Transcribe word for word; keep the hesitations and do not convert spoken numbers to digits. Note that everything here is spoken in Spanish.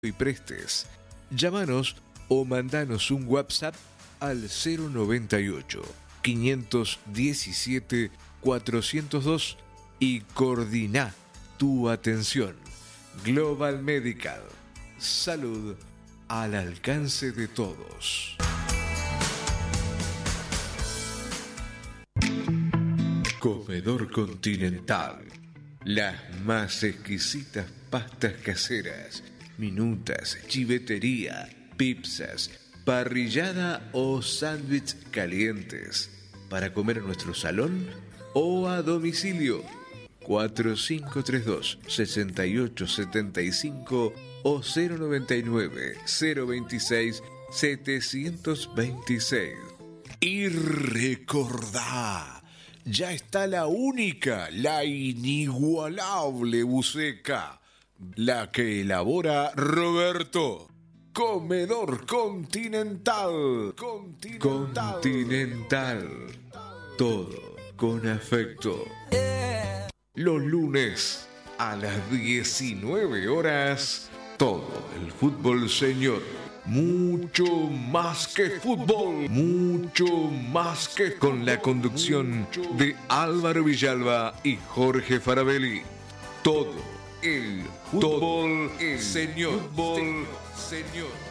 y prestes. Llámanos o mandanos un WhatsApp al cero noventa y ocho, quinientos diecisiete, cuatrocientos dos y coordina tu atención. Global Medical. Salud al alcance de todos. Comedor Continental. Las más exquisitas pastas caseras, minutas, chivetería, pizzas, parrillada o sándwich calientes. Para comer en nuestro salón o a domicilio. cuatro cinco tres dos, seis ocho siete cinco o cero noventa y nueve, cero veintiséis, setecientos veintiséis. Y recordá, ya está la única, la inigualable buceca, la que elabora Roberto. Comedor Continental. Continental. Continental. Todo con afecto. Los lunes a las diecinueve horas, todo el fútbol, señor. Mucho más que fútbol, mucho más que, con la conducción de Álvaro Villalba y Jorge Farabelli. Todo el fútbol, el señor, fútbol, señor.